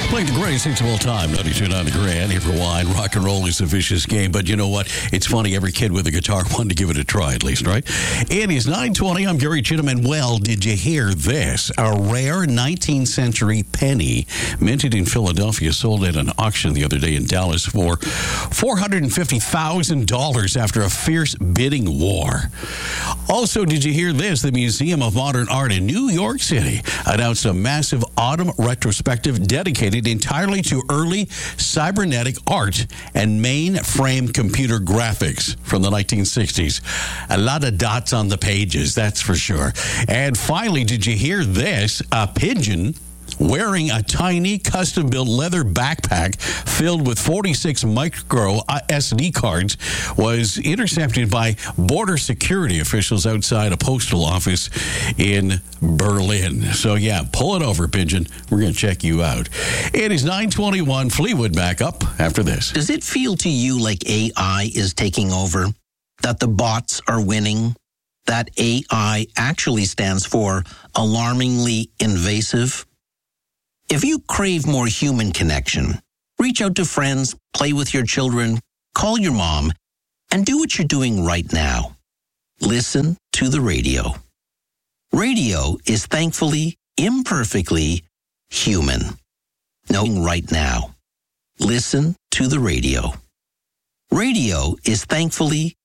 Playing the greatest hits of all time, 92.9 The Grand, here for Wine. Rock and roll is a vicious game, but you know what? It's funny, every kid with a guitar wanted to give it a try at least, right? It is 9:20. I'm Gary Chittum, and well, did you hear this? A rare 19th century penny, minted in Philadelphia, sold at an auction the other day in Dallas for $450,000 after a fierce bidding war. Also, did you hear this? The Museum of Modern Art in New York City announced a massive autumn retrospective dedicated entirely to early cybernetic art and mainframe computer graphics from the 1960s. A lot of dots on the pages, that's for sure. And finally, did you hear this? A pigeon wearing a tiny custom-built leather backpack filled with 46 micro SD cards was intercepted by border security officials outside a postal office in Berlin. So, yeah, pull it over, pigeon. We're going to check you out. It is 9:21. Fleetwood back up after this. Does it feel to you like AI is taking over? That the bots are winning? That AI actually stands for alarmingly invasive? If you crave more human connection, reach out to friends, play with your children, call your mom, and do what you're doing right now. Listen to the radio. Radio is thankfully, imperfectly human. Knowing right now. Listen to the radio. Radio is thankfully,